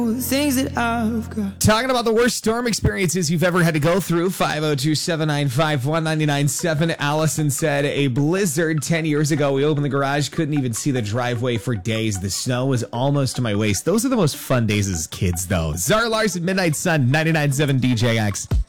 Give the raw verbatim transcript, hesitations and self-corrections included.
things that I've got. Talking about the worst storm experiences you've ever had to go through. five oh two, seven nine five, one nine nine seven. Allison said, a blizzard ten years ago. We opened the garage, couldn't even see the driveway for days. The snow was almost to my waist. Those are the most fun days as kids, though. Zara Larson, Midnight Sun, ninety-nine point seven D J X.